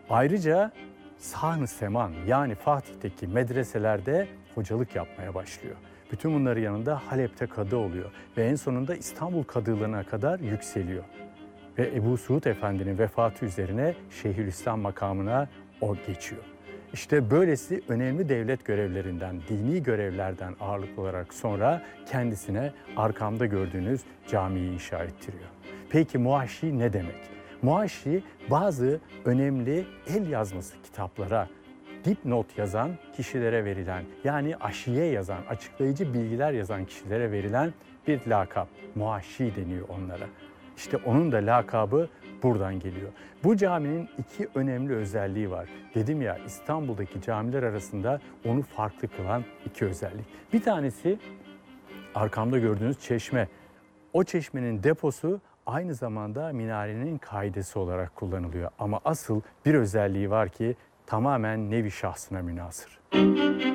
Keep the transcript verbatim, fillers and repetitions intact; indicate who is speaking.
Speaker 1: Ayrıca Sahn-ı Seman yani Fatih'teki medreselerde hocalık yapmaya başlıyor. Bütün bunların yanında Halep'te kadı oluyor ve en sonunda İstanbul kadılığına kadar yükseliyor. Ve Ebu Suud Efendi'nin vefatı üzerine Şeyhülislam makamına o geçiyor. İşte böylesi önemli devlet görevlerinden, dini görevlerden ağırlıklı olarak sonra kendisine arkamda gördüğünüz camiyi inşa ettiriyor. Peki muaşi ne demek? Muaşi bazı önemli el yazması kitaplara dipnot yazan kişilere verilen, yani aşiye yazan, açıklayıcı bilgiler yazan kişilere verilen bir lakap. Muaşi deniyor onlara. İşte onun da lakabı buradan geliyor. Bu caminin iki önemli özelliği var. Dedim ya, İstanbul'daki camiler arasında onu farklı kılan iki özellik. Bir tanesi arkamda gördüğünüz çeşme. O çeşmenin deposu aynı zamanda minarenin kaidesi olarak kullanılıyor. Ama asıl bir özelliği var ki tamamen nevi şahsına münhasır.